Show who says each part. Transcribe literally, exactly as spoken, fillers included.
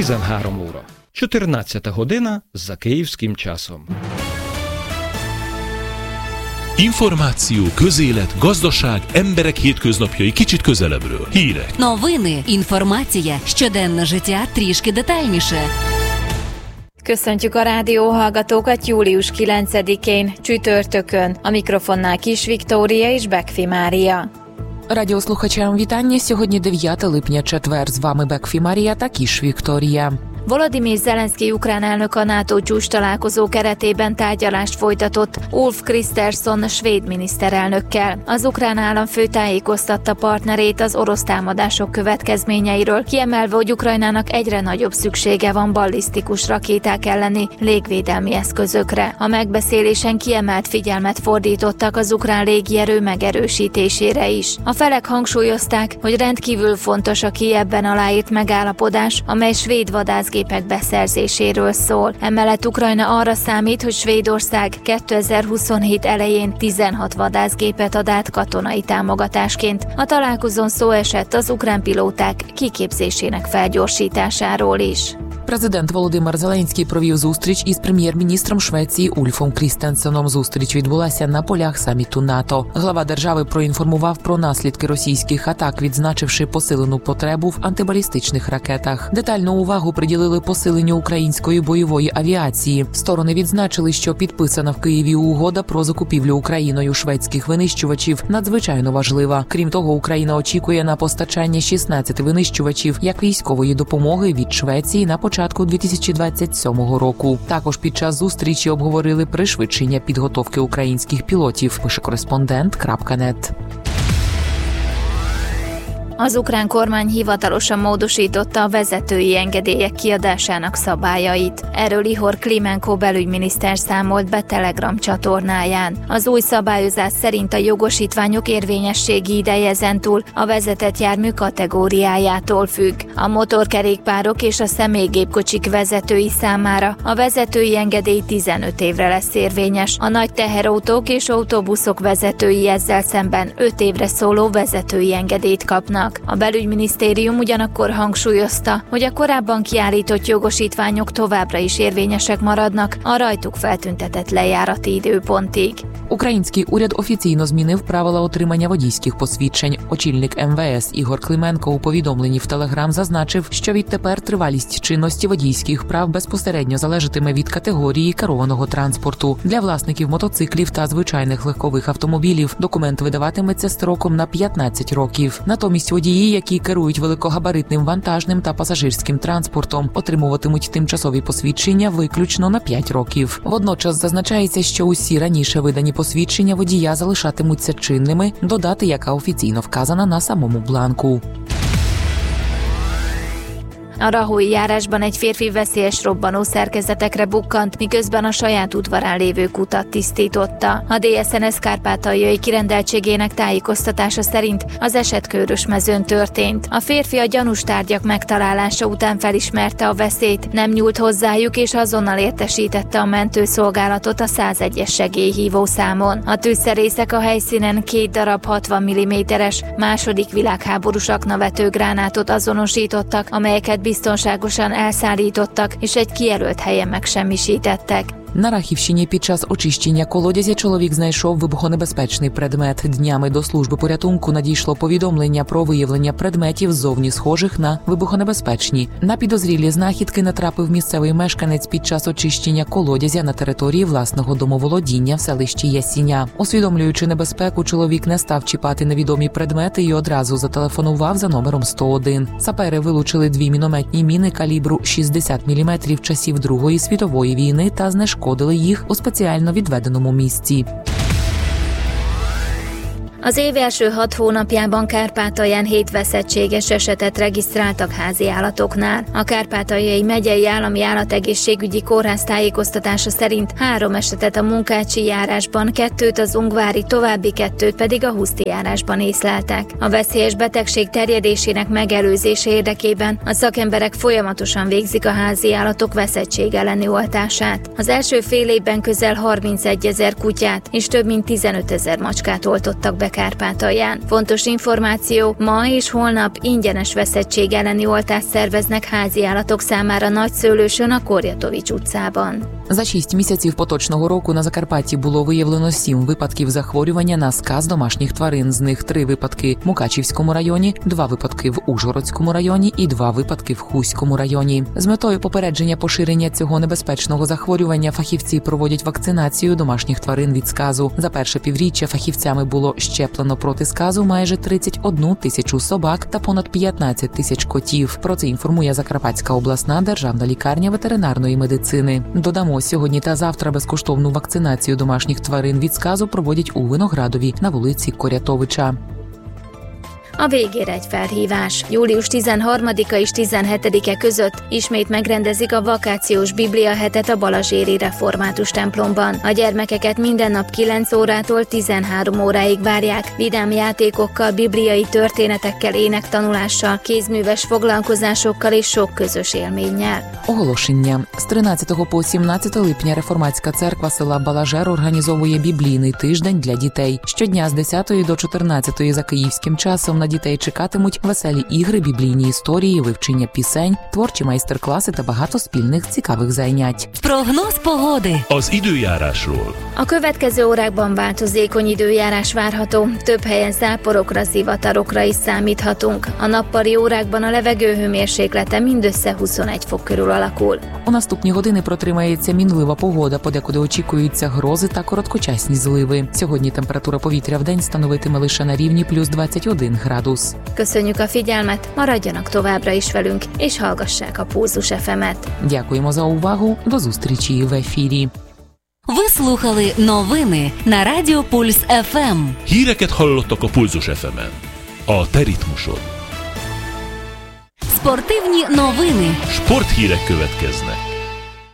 Speaker 1: tizenhárom óра. чотирнадцята година за київським часом.
Speaker 2: Információ, közélet, gazdaság, emberek hétköznapjai kicsit közelebbről. Hírek.
Speaker 3: Новини, інформація, щоденне життя трішки детальніше.
Speaker 4: Köszöntjük a rádióhallgatókat július kilencedikén, csütörtökön. A mikrofonnál Kis Viktória és Bekfi Mária.
Speaker 5: Радіослухачам вітання. Сьогодні дев'яте липня, четвер. З вами Бекфі Марія та Кіш Вікторія.
Speaker 4: Volodymyr Zelenszky ukrán elnök a NATO csúcs találkozó keretében tárgyalást folytatott Ulf Kristersson svéd miniszterelnökkel. Az ukrán államfő tájékoztatta partnerét az orosz támadások következményeiről, kiemelve, hogy Ukrajnának egyre nagyobb szüksége van ballisztikus rakéták elleni légvédelmi eszközökre. A megbeszélésen kiemelt figyelmet fordítottak az ukrán légierő megerősítésére is. A felek hangsúlyozták, hogy rendkívül fontos a Kijevben aláírt megállapodás, amely svéd vadász gépek beszerzéséről szól. Emellett Ukrajna arra számít, hogy Svédország kétezer-huszonhét elején tizenhat vadászgépet ad át katonai támogatásként. A találkozón szó esett az ukrán pilóták kiképzésének felgyorsításáról is.
Speaker 5: Президент Володимир Зеленський провів зустріч із прем'єр-міністром Швеції Ульфом Крістенсеном. Зустріч відбулася на полях саміту НАТО. Глава держави проінформував про наслідки російських атак, відзначивши посилену потребу в антибалістичних ракетах. Детальну увагу приділили посиленню української бойової авіації. Сторони відзначили, що підписана в Києві угода про закупівлю Україною шведських винищувачів надзвичайно важлива. Крім того, Україна очікує на постачання шістнадцяти винищувачів як військової допомоги від Швеції на початку дві тисячі двадцять сьомого року. Також під час зустрічі обговорили пришвидшення підготовки українських пілотів, пише кореспондент крапка нет.
Speaker 4: Az ukrán kormány hivatalosan módosította a vezetői engedélyek kiadásának szabályait. Erről Ihor Klimenko belügyminiszter számolt be Telegram csatornáján. Az új szabályozás szerint a jogosítványok érvényességi ideje ezentúl a vezetett jármű kategóriájától függ. A motorkerékpárok és a személygépkocsik vezetői számára a vezetői engedély tizenöt évre lesz érvényes. A nagy teherautók és autóbuszok vezetői ezzel szemben öt évre szóló vezetői engedélyt kapnak. A belügyminisztérium ugyanakkor hangsúlyozta, hogy a korábban kiállított jogosítványok továbbra is érvényesek maradnak a rajtuk feltüntetett lejárati időpontig.
Speaker 5: Український уряд офіційно змінив правила отримання водійських посвідчень. Очільник ем ве ес Ігор Клименко у повідомленні в Телеграм зазначив, що відтепер тривалість чинності водійських прав безпосередньо залежатиме від категорії керованого транспорту. Для власників мотоциклів та звичайних легкових автомобілів документ видаватиметься строком на п'ятнадцять років. Натомість водії, які керують великогабаритним вантажним та пасажирським транспортом, отримуватимуть тимчасові посвідчення виключно на п'ять років. Водночас зазначається, що усі раніше видані посвідчення водія залишатимуться чинними, додати, яка офіційно вказана на самому бланку.
Speaker 4: A rahói járásban egy férfi veszélyes robbanó szerkezetekre bukkant, miközben a saját udvarán lévő kutat tisztította. A dé es en es kárpátaljai kirendeltségének tájékoztatása szerint az eset Körösmezőn történt. A férfi a gyanús tárgyak megtalálása után felismerte a veszélyt, nem nyúlt hozzájuk és azonnal értesítette a mentőszolgálatot a százegyes segélyhívó számon. A tűzszerészek a helyszínen két darab hatvan milliméteres második világháborús aknavető gránátot azonosítottak, amelyeket biztonságosan elszállítottak, és egy kijelölt helyen megsemmisítettek.
Speaker 5: На Рахівщині під час очищення колодязя чоловік знайшов вибухонебезпечний предмет. Днями до служби порятунку надійшло повідомлення про виявлення предметів зовні схожих на вибухонебезпечні. На підозрілі знахідки натрапив місцевий мешканець під час очищення колодязя на території власного домоволодіння в селищі Ясіня. Усвідомлюючи небезпеку, чоловік не став чіпати невідомі предмети і одразу зателефонував за номером сто один. Сапери вилучили дві мінометні міни калібру шістдесят міліметрів часів Другої світової війни та знешкодили Шкодили їх у спеціально відведеному місці.
Speaker 4: Az év első hat hónapjában Kárpátalján hét veszettséges esetet regisztráltak házi állatoknál. A Kárpátaljai Megyei Állami Állategészségügyi Kórház tájékoztatása szerint három esetet a Munkácsi járásban, kettőt az Ungvári, további kettőt pedig a Huszti járásban észleltek. A veszélyes betegség terjedésének megelőzése érdekében a szakemberek folyamatosan végzik a házi állatok veszettség elleni oltását. Az első fél évben közel harmincegyezer kutyát és több mint tizenötezer macskát oltottak be Kárpátalján. Fontos információ, ma és holnap ingyenes veszettség elleni oltást szerveznek háziállatok számára Nagyszőlősön a Korjatovics utcában.
Speaker 5: За шість місяців поточного року на Закарпатті було виявлено сім випадків захворювання на сказ домашніх тварин. З них три випадки в Мукачівському районі, два випадки в Ужгородському районі і два випадки в Хуському районі. З метою попередження поширення цього небезпечного захворювання фахівці проводять вакцинацію домашніх тварин від сказу. За перше півріччя фахівцями було щеплено проти сказу майже тридцять одну тисячу собак та понад п'ятнадцять тисяч котів. Про це інформує Закарпатська обласна державна лікарня ветеринарної медицини. Додамо, сьогодні та завтра безкоштовну вакцинацію домашніх тварин від сказу проводять у Виноградові на вулиці Корятовича.
Speaker 4: A végére egy felhívás. július tizenharmadika és tizenhetedike között ismét megrendezik a vakációs bibliahetet a Balazséri Református templomban. A gyermekeket minden nap kilenc órától tizenhárom óráig várják, vidám játékokkal, bibliai történetekkel, énektanulással, kézműves foglalkozásokkal és sok közös élménnyel.
Speaker 5: Оголошення. З тринадцятого по сімнадцяте липня Реформатська церква села Балажер організовує біблійний тиждень для дітей. Щодня з десятої до чотирнадцятої за київським часом на дітей чекатимуть веселі ігри, біблійні історії, вивчення пісень, творчі майстер-класи та багато спільних цікавих занять.
Speaker 3: Прогноз pогоди.
Speaker 2: Az időjárásról.
Speaker 4: A következő órákban változékony időjárás várható, több helyen záporokra, zivatarokra is számíthatunk. A nappali órákban a levegő hőmérséklete mindössze huszonegy fok körül alakul.
Speaker 5: У наступні години протримається мінлива погода, подекуди очікуються грози та короткочасні зливи. Сьогодні температура повітря вдень становитиме лише на рівні плюс двадцять один градус.
Speaker 4: Köszönjük a figyelmet, maradjanak továbbra is velünk, és hallgassák a Pulzus еф ем-et.
Speaker 5: Дякуємо за увагу. До зустрічі в ефірі.
Speaker 3: Ви слухали новини на Радіо Пульс еф ем.
Speaker 2: Híreket hallottak a Pulzus еф емен. A te ritmusod.
Speaker 3: Спортивні новини.
Speaker 2: Sporthírek következnek.